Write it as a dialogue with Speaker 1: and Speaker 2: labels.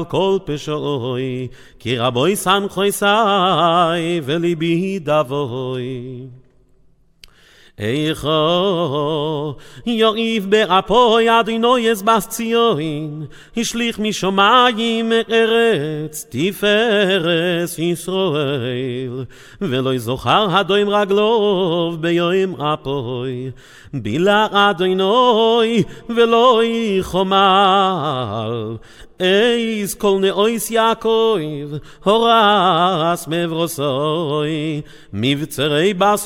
Speaker 1: כל פשעוי, כי רבוי סנחויסאי וליבי דבוי. איכו יאיב באפוי אדוני אזבח ציון, השליך משמיים ארץ תפארת ישראל, ולא זוכר הדוים רגלו ביום אפוי, בילה אדוני ולא יחומל, איז כל נאויס יעקב הורס מברוסוי, מבצרי בס